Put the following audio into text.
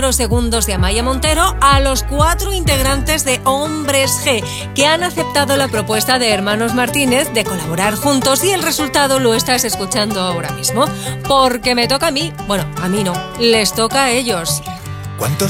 Los segundos de Amaya Montero a los 4 integrantes de Hombres G, que han aceptado la propuesta de Hermanos Martínez de colaborar juntos, y el resultado lo estás escuchando ahora mismo. Porque me toca a mí, bueno, a mí no, les toca a ellos. ¿Cuántos